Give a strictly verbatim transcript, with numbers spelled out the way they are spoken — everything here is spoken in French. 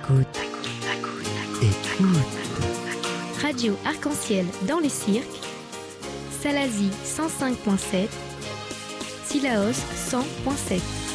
Écoute, écoute. Radio Arc-en-Ciel dans les cirques, Salazie cent cinq virgule sept, Sillaos cent virgule sept.